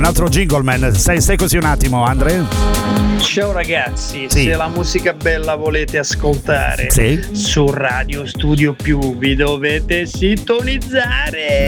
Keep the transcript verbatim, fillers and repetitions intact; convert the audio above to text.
altro jingle, man. Stai, stai così un attimo, Andre. Ciao ragazzi, sì. Se la musica bella volete ascoltare, sì. su Radio Studio Più vi dovete sintonizzare.